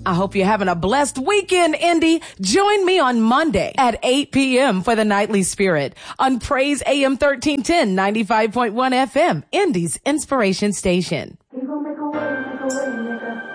I hope you're having a blessed weekend, Indy. Join me on Monday at 8 p.m. for the Nightly Spirit on Praise AM 1310, 95.1 FM, Indy's Inspiration Station.